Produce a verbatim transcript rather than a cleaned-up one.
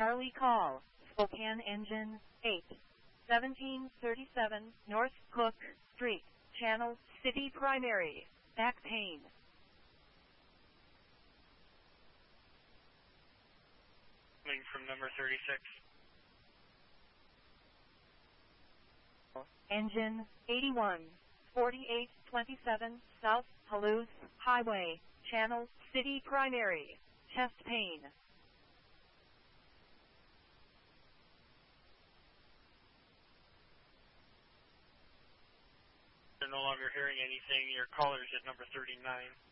Charlie call, Spokane engine eight, seventeen thirty-seven North Cook Street, Channel City primary, back pain. Coming from number thirty-six. Engine eighty-one, forty-eight twenty-seven South Palouse Highway, Channel City primary, chest pain. They're no longer hearing anything. Your caller's at number thirty-nine.